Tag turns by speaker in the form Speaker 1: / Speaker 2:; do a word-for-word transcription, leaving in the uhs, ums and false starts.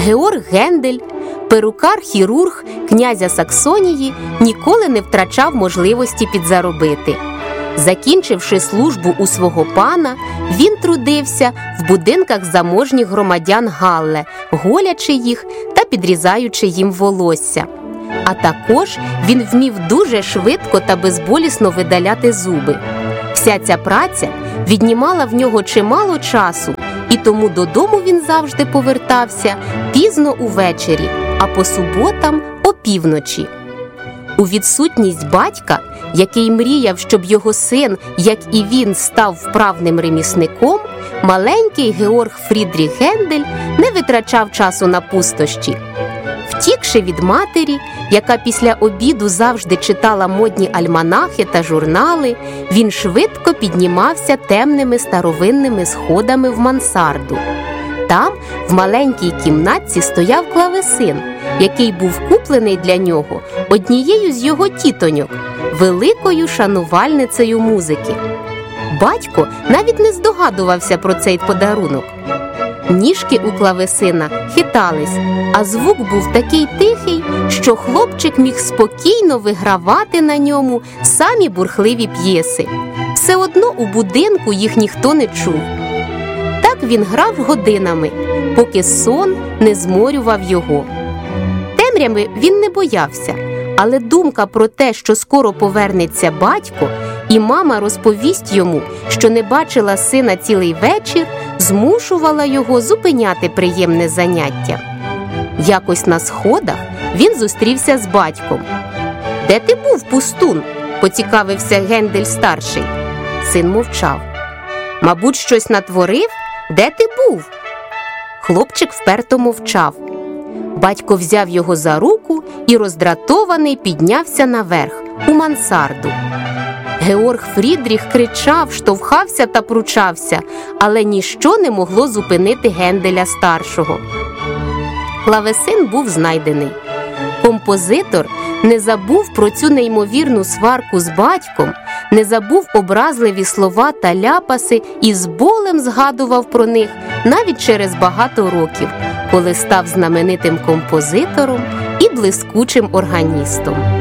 Speaker 1: Георг Гендель, перукар-хірург князя Саксонії, ніколи не втрачав можливості підзаробити. Закінчивши службу у свого пана, він трудився в будинках заможніх громадян Галле, голячи їх та підрізаючи їм волосся. А також він вмів дуже швидко та безболісно видаляти зуби. Вся ця праця віднімала в нього чимало часу, і тому додому він завжди повертався пізно увечері, а по суботам – опівночі. У відсутність батька, який мріяв, щоб його син, як і він, став вправним ремісником, маленький Георг Фрідріх Гендель не витрачав часу на пустощі. Втікши від матері, яка після обіду завжди читала модні альманахи та журнали, він швидко піднімався темними старовинними сходами в мансарду. Там, в маленькій кімнатці, стояв клавесин, який був куплений для нього однією з його тітоньок, великою шанувальницею музики. Батько навіть не здогадувався про цей подарунок. Ніжки у клавесина хитались, а звук був такий тихий, що хлопчик міг спокійно вигравати на ньому самі бурхливі п'єси. Все одно у будинку їх ніхто не чув. Так він грав годинами, поки сон не зморював його. Темряви він не боявся, але думка про те, що скоро повернеться батько, і мама розповість йому, що не бачила сина цілий вечір, змушувала його зупиняти приємне заняття. Якось на сходах він зустрівся з батьком. «Де ти був, пустун?» – поцікавився Гендель-старший. Син мовчав. «Мабуть, щось натворив? Де ти був?» Хлопчик вперто мовчав. Батько взяв його за руку і роздратований піднявся наверх, у мансарду. Георг Фрідріх кричав, штовхався та пручався, але ніщо не могло зупинити Генделя-старшого. Клавесин був знайдений. Композитор не забув про цю неймовірну сварку з батьком, не забув образливі слова та ляпаси і з болем згадував про них навіть через багато років, коли став знаменитим композитором і блискучим органістом.